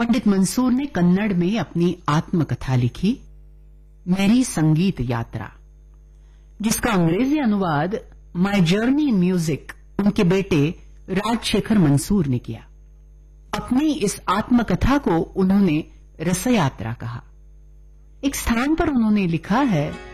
पंडित मंसूर ने कन्नड़ में अपनी आत्मकथा लिखी, मेरी संगीत यात्रा, जिसका अंग्रेजी अनुवाद माई जर्नी इन म्यूजिक उनके बेटे राजशेखर मंसूर ने किया। अपनी इस आत्मकथा को उन्होंने रस यात्रा कहा। एक स्थान पर उन्होंने लिखा है,